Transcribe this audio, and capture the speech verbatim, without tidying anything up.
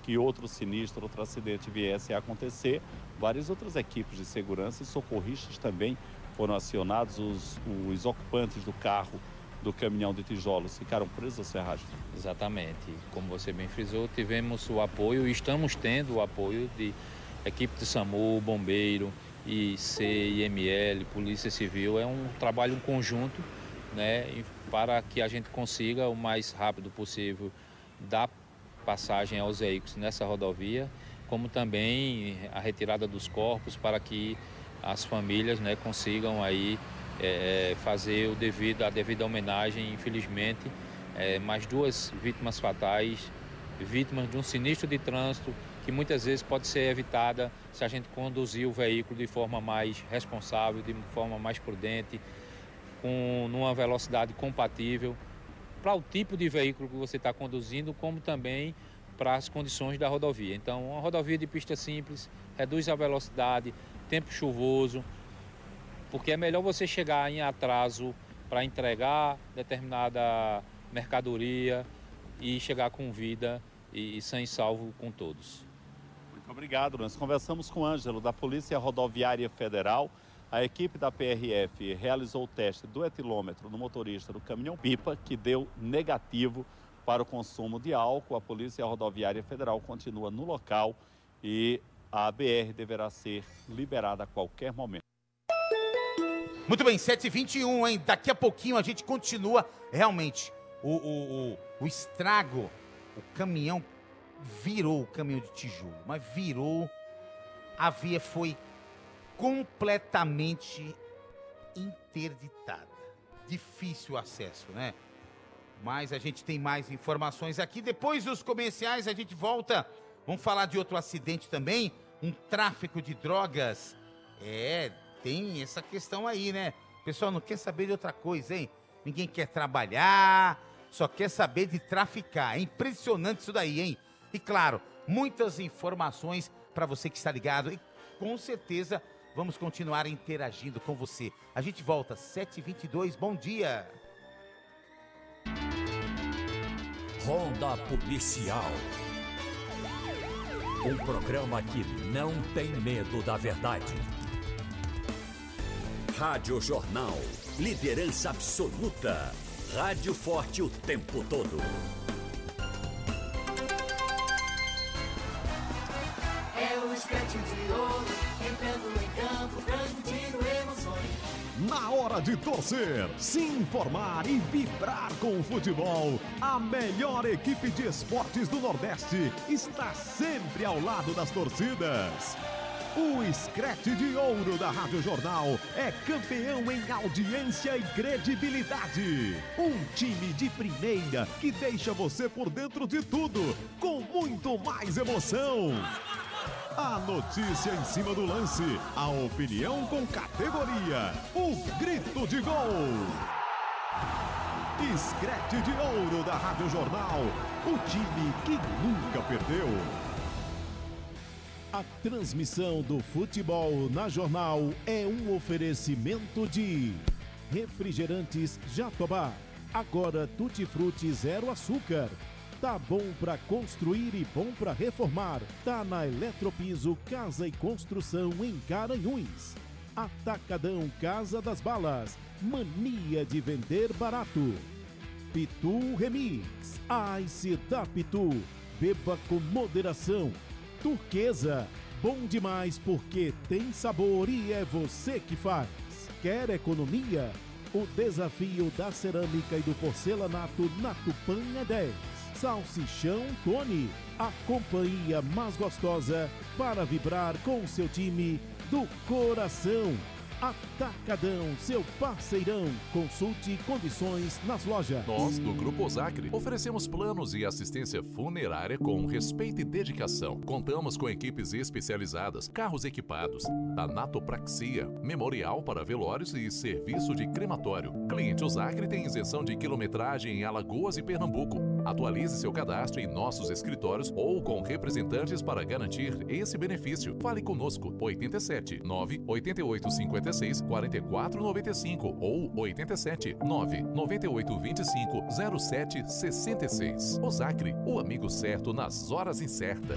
que outro sinistro, outro acidente viesse a acontecer. Várias outras equipes de segurança e socorristas também foram acionados. Os, os ocupantes do carro, do caminhão de tijolos, ficaram presos à serragem. Exatamente. Como você bem frisou, tivemos o apoio e estamos tendo o apoio de equipe de SAMU, bombeiro, I C, I M L, Polícia Civil. É um trabalho conjunto, né, para que a gente consiga o mais rápido possível dar passagem aos veículos nessa rodovia, como também a retirada dos corpos para que as famílias, né, consigam aí é, fazer o devido, a devida homenagem. Infelizmente, é, mais duas vítimas fatais, vítimas de um sinistro de trânsito que muitas vezes pode ser evitada se a gente conduzir o veículo de forma mais responsável, de forma mais prudente, com numa velocidade compatível para o tipo de veículo que você está conduzindo, como também para as condições da rodovia. Então, uma rodovia de pista simples reduz a velocidade, tempo chuvoso, porque é melhor você chegar em atraso para entregar determinada mercadoria e chegar com vida e, e sã e salvo com todos. Muito obrigado. Nós conversamos com o Ângelo, da Polícia Rodoviária Federal. A equipe da P R F realizou o teste do etilômetro no motorista do caminhão-pipa, que deu negativo para o consumo de álcool. A Polícia Rodoviária Federal continua no local e a B R deverá ser liberada a qualquer momento. Muito bem, sete e vinte e um, hein? Daqui a pouquinho a gente continua. Realmente, o, o, o, o estrago, o caminhão virou o caminhão de tijolo, mas virou, a via foi completamente interditada. Difícil o acesso, né? Mas a gente tem mais informações aqui. Depois dos comerciais a gente volta. Vamos falar de outro acidente também. Um tráfico de drogas. É, tem essa questão aí, né? O pessoal não quer saber de outra coisa, hein? Ninguém quer trabalhar, só quer saber de traficar. É impressionante isso daí, hein? E claro, muitas informações para você que está ligado. E com certeza vamos continuar interagindo com você. A gente volta sete e vinte e dois. Bom dia. Ronda Policial. Um programa que não tem medo da verdade. Rádio Jornal. Liderança absoluta. Rádio forte o tempo todo. É o esquete de ouro, entrando em campo, transmitindo emoções. Na hora de torcer, se informar e vibrar com o futebol, a melhor equipe de esportes do Nordeste está sempre ao lado das torcidas. O Escrete de Ouro da Rádio Jornal é campeão em audiência e credibilidade. Um time de primeira que deixa você por dentro de tudo, com muito mais emoção. A notícia em cima do lance, a opinião com categoria, o grito de gol. Escrete de Ouro da Rádio Jornal, o time que nunca perdeu. A transmissão do futebol na Jornal é um oferecimento de Refrigerantes Jatobá, agora tutti-frutti zero açúcar. Tá bom pra construir e bom pra reformar. Tá na Eletropiso Casa e Construção em Garanhuns. Atacadão Casa das Balas. Mania de vender barato. Pitu Remix. Ice da Pitu. Beba com moderação. Turquesa. Bom demais porque tem sabor e é você que faz. Quer economia? O desafio da cerâmica e do porcelanato na Tupã é dez. Salsichão Tony, a companhia mais gostosa para vibrar com o seu time do coração. Atacadão, seu parceirão. Consulte condições nas lojas. Nós, do Grupo Osacre, oferecemos planos e assistência funerária com respeito e dedicação. Contamos com equipes especializadas, carros equipados, tanatopraxia, memorial para velórios e serviço de crematório. Cliente Osacre tem isenção de quilometragem em Alagoas e Pernambuco. Atualize seu cadastro em nossos escritórios ou com representantes para garantir esse benefício. Fale conosco, oito sete nove oito oito cinco seis quatro quatro nove cinco ou oito sete nove nove oito dois cinco zero sete seis seis. Osacre, o amigo certo nas horas incertas.